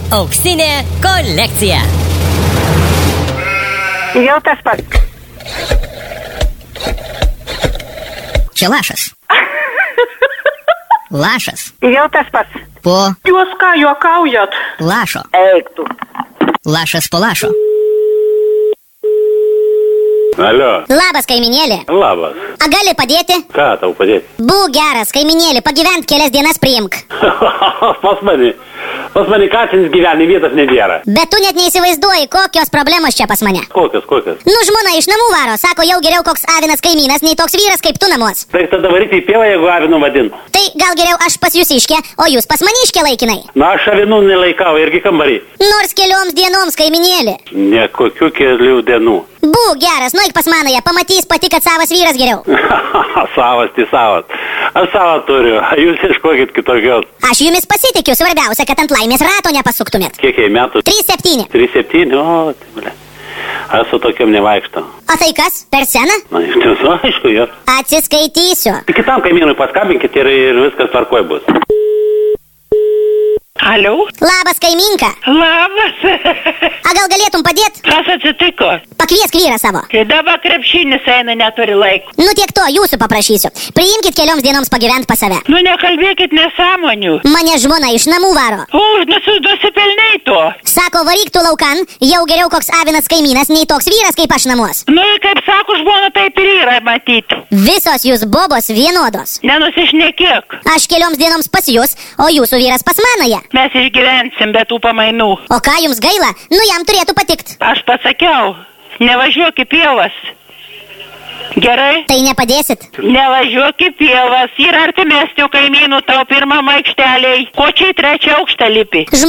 Auksinė kolekcija. Jau tas pats. Čia lašas. Lašas. Jau tas pats. Po Jūs ką juokaujat? lašo. Eik tu. Lašas po lašo. Alio, Labas, kaiminėlė. labas. A gali padėti? Ką tau padėti? Būk geras, kaiminėlė, pagyvent kelias dienas priimk. Pas mane katinis gyvena, vietos nebėra. Bet tu net neįsivaizduoji, kokios problemos čia pas mane. Kokios? Nu, žmona iš namų varo, sako, jau geriau koks avinas kaimynas, nei toks vyras kaip tu namuos. Tai tada varyti į pievą, jeigu avinu vadinu. Tai gal geriau aš pas jūs iškę, o jūs pas maniškę laikinai. Na, aš avinų nelaikau, irgi kambarį. Nors kelioms dienoms, kaiminėlė. Ne kokių kelių dienų. Būk geras, nueik pas manąją, pamatys pati, kad savas vyras geriau. Savas, tai savas. Aš savą turiu, jūs ieškokit kitokios. Aš jumis pasitikiu, svarbiausia, kad ant laimės rato nepasuktumėt. Kiek jai metų? 3-7. 3-7, o, tai ble. Aš su tokiam nevaikštau. O tai kas, per seną? Na, iš tiesų, aišku, jo. Atsiskaitysiu. Kitam kaimynui paskambinkit ir viskas tvarkoj bus. Alio? Labas, kaiminka. Labas. A gal galėtum padėt? Kas atsitiko? Pakviesk vyrą savo. Kai dabar krepšinis eina, neturi laiko. Nu tiek to, jūsų paprašysiu. Priimkit kelioms dienoms pagyvent pas save. Nu nekalbėkit nesąmonių. Mane žmona iš namų varo. O, nusipelnei to. Sako, varyk tu laukan, jau geriau koks avinas kaimynas, nei toks vyras kaip aš namuos. Nu, kaip sako žmona, taip ir yra matyti. Visos jūs bobos vienodos. Nenusišnekėk. Aš kelioms dienoms pas jūs, o jūsų vyras pas manąją. Mes išgyvensim be tų pamainų. O ką jums gaila? Nu jam turėtų patikt. Aš pasakiau, nevažiuok į pievas. Gerai? Tai nepadėsit. Nevažiuok į pievas. Yra artimesnių kaimynų tau pirmam aikšteliai. Ko čia į trečią aukštą lipi?